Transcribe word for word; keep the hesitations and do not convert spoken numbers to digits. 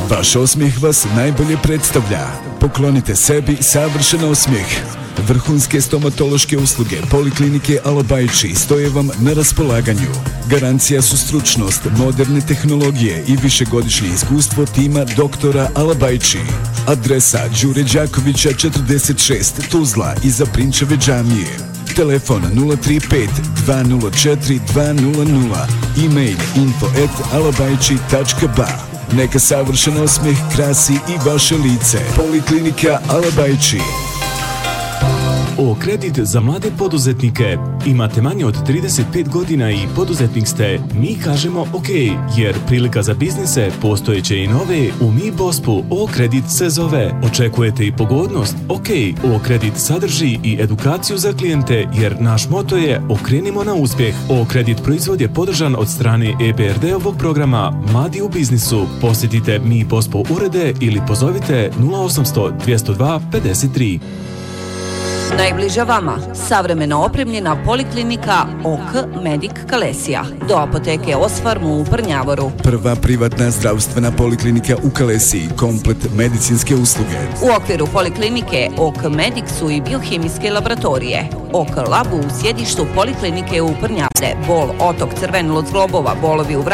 Vaš osmijeh vas najbolje predstavlja. Poklonite sebi savršen osmijeh. Vrhunske stomatološke usluge Poliklinike Alabajči stoje vam na raspolaganju. Garancija su stručnost, moderne tehnologije i višegodišnje iskustvo tima doktora Alabajči. Adresa Đure Đakovića četrdeset šest, Tuzla, iza Prinčeve džamije. Telefon nula tri pet dva nula četiri dva nula nula. E-mail info at alabajči tačka ba. Neka savršen osmijeh krasi i vaše lice. Poliklinika Alabajči. O kredit za mlade poduzetnike. Imate manje od trideset pet godina i poduzetnik ste, mi kažemo ok, jer prilika za biznise postojeće i nove u Mi Bospu O kredit se zove. Očekujete i pogodnost? Ok, O kredit sadrži i edukaciju za klijente, jer naš moto je okrenimo na uspjeh. O kredit proizvod je podržan od strane E B R D-ovog programa Mladi u biznisu. Posjetite Mi Bospo urede ili pozovite nula osamsto dvjesto dva pedeset tri. Najbliža vama, savremeno opremljena Poliklinika O K Medic Kalesija, do apoteke Osfarmu u Prnjavoru. Prva privatna zdravstvena poliklinika u Kalesiji, komplet medicinske usluge. U okviru Poliklinike O K Medic su i biohemijske laboratorije. O K Lab u sjedištu Poliklinike u Prnjavore, bol, otok, crvenilo zglobova, bolovi u vratu,